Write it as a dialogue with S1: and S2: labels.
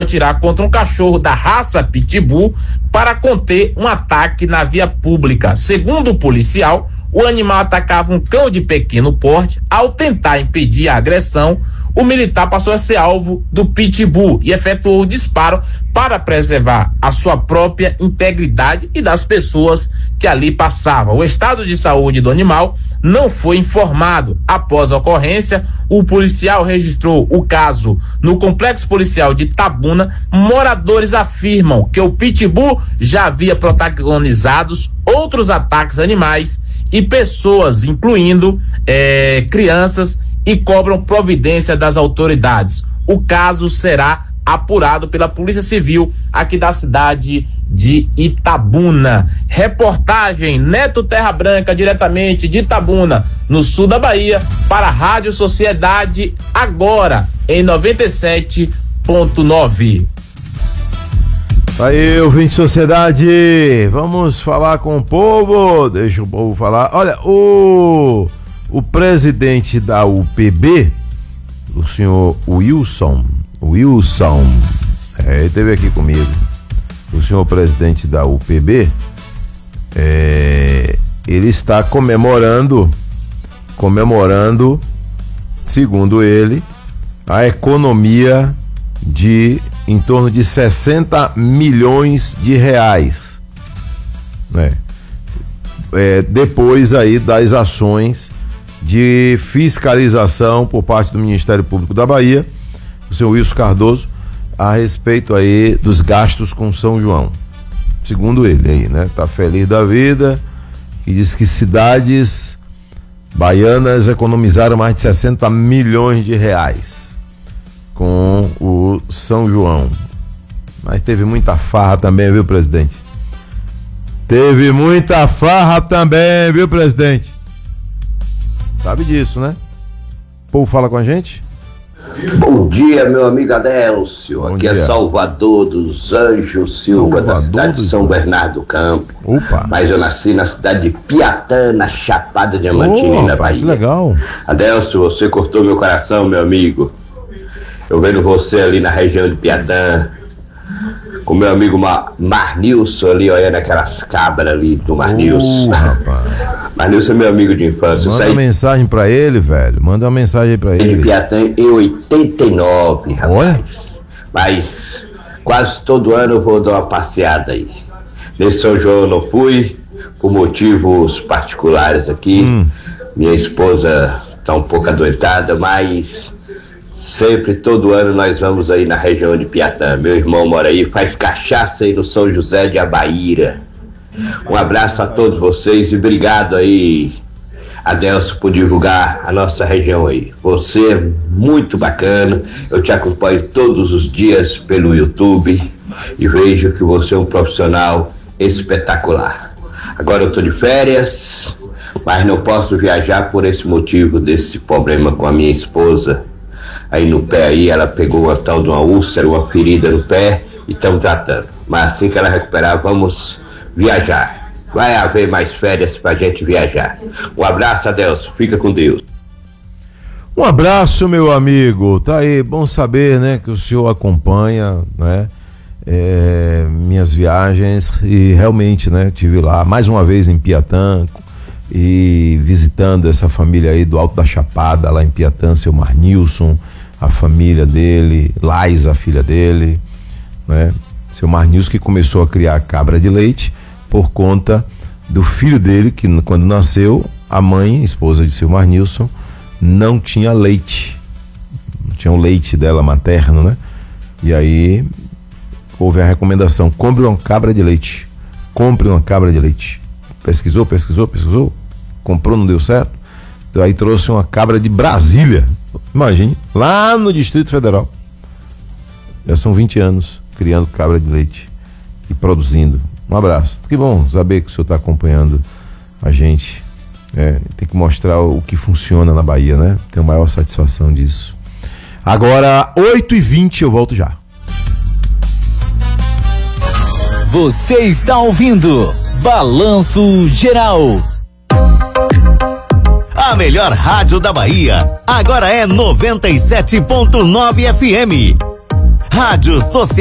S1: atirar contra um cachorro da raça Pitbull para conter um ataque na via pública. Segundo o policial, o animal atacava um cão de pequeno porte. Ao tentar impedir a agressão, o militar passou a ser alvo do Pitbull e efetuou o disparo para preservar a sua própria integridade e das pessoas que ali passavam. O estado de saúde do animal não foi informado. Após a ocorrência, o policial registrou o caso no complexo policial de Itabuna. Moradores afirmam que o Pitbull já havia protagonizado outros ataques a animais e pessoas, incluindo crianças, e cobram providência das autoridades. O caso será apurado pela Polícia Civil aqui da cidade de Itabuna. Reportagem Neto Terra Branca, diretamente de Itabuna, no sul da Bahia, para a Rádio Sociedade, agora em 97.9.
S2: Aí, ouvinte Sociedade, vamos falar com o povo, deixa o povo falar. Olha, o presidente da UPB, o senhor Wilson, ele esteve aqui comigo. O senhor presidente da UPB, ele está comemorando, segundo ele, a economia de em torno de 60 milhões de reais, né? Depois aí das ações de fiscalização por parte do Ministério Público da Bahia, o senhor Wilson Cardoso, a respeito aí dos gastos com São João. Segundo ele aí, né? Tá feliz da vida e diz que cidades baianas economizaram mais de 60 milhões de reais com o São João. Mas teve muita farra também, viu, presidente? Teve muita farra também, viu, presidente? Sabe disso, né? O povo fala com a gente?
S3: Bom dia, meu amigo Adélcio. Aqui é Salvador dos Anjos Silva, da cidade de São Bernardo do Campo.
S2: Opa.
S3: Mas eu nasci na cidade de Piatã, na Chapada Diamantina, na Bahia.
S2: Que legal.
S3: Adélcio, você cortou meu coração, meu amigo. Eu vendo você ali na região de Piatã, com meu amigo Marnilson ali, olhando aquelas cabras ali do Marnilson. Marnilson é meu amigo de infância.
S2: Manda uma mensagem pra ele, velho. Manda uma mensagem aí pra ele.
S3: De Piatã em 89, rapaz.
S2: Olha.
S3: Mas quase todo ano eu vou dar uma passeada aí. Nesse São João eu não fui, por motivos particulares aqui. Minha esposa tá um pouco adoentada, mas sempre, todo ano, nós vamos aí na região de Piatã. Meu irmão mora aí, faz cachaça aí no São José de Abaíra. Um abraço a todos vocês e obrigado aí, Adélcio, por divulgar a nossa região aí. Você é muito bacana, eu te acompanho todos os dias pelo YouTube e vejo que você é um profissional espetacular. Agora eu tô de férias, mas não posso viajar por esse motivo desse problema com a minha esposa. Aí no pé aí, ela pegou uma tal de uma úlcera, uma ferida no pé e estamos tratando. Mas assim que ela recuperar, vamos viajar. Vai haver mais férias pra gente viajar. Um abraço, Adélcio. Fica com Deus.
S2: Um abraço, meu amigo. Tá aí, bom saber, né, que o senhor acompanha, né, minhas viagens e realmente, né, tive lá mais uma vez em Piatã e visitando essa família aí do Alto da Chapada, lá em Piatã, seu Marnilson, a família dele, Lais, a filha dele, né? Seu Marnilson, que começou a criar cabra de leite por conta do filho dele, que quando nasceu, a mãe, esposa de seu Marnilson, não tinha leite. Não tinha o leite dela materno, né? E aí houve a recomendação: compre uma cabra de leite. Compre uma cabra de leite. Pesquisou, comprou, não deu certo. Então aí trouxe uma cabra de Brasília. Imagine, lá no Distrito Federal. Já são 20 anos criando cabra de leite e produzindo. Um abraço. Que bom saber que o senhor está acompanhando a gente. Tem que mostrar o que funciona na Bahia, né? Tenho maior satisfação disso. Agora, 8h20, eu volto já.
S4: Você está ouvindo Balanço Geral. A melhor rádio da Bahia agora é 97.9 FM. Rádio Social.